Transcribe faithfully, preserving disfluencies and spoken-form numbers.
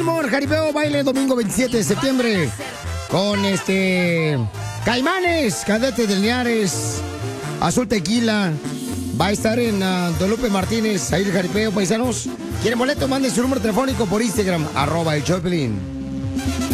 Amor, jaripeo, baile domingo veintisiete de septiembre con este Caimanes, Cadetes del Linares, Azul Tequila. Va a estar en uh, Don Lupe Martínez, ahí el jaripeo, paisanos. ¿Quieren boleto? Manden su número telefónico por Instagram, arroba el Choplin.